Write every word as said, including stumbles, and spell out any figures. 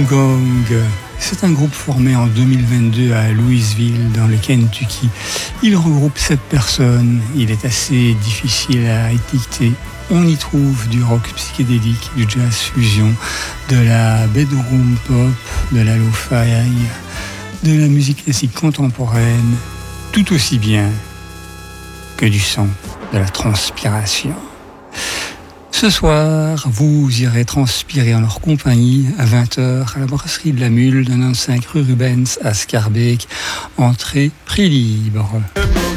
Gong, c'est un groupe formé en deux mille vingt-deux à Louisville, dans le Kentucky. Il regroupe sept personnes. Il est assez difficile à étiqueter. On y trouve du rock psychédélique, du jazz fusion, de la bedroom pop, de la lo-fi, de la musique classique contemporaine, tout aussi bien que du son, de la transpiration. Ce soir, vous irez transpirer en leur compagnie à vingt heures à la brasserie de la Mule, quatre-vingt-quinze rue Rubens à Scarbeck, entrée prix libre.